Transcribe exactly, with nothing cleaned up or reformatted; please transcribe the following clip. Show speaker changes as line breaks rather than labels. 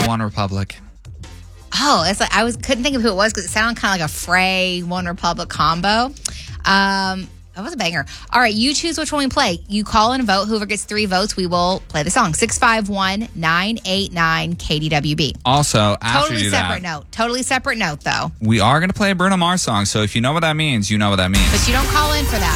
by One Republic.
Oh, it's like I was couldn't think of who it was because it sounded kind of like a Frey One Republic combo. Um, that was a banger. All right, you choose which one we play. You call and vote. Whoever gets three votes, we will play the song. six five one, nine eight nine, K D W B.
Also, after
Totally
you do
separate
that,
note. Totally separate note, though.
we are going to play a Bruno Mars song. So if you know what that means, you know what that means.
But you don't call in for that.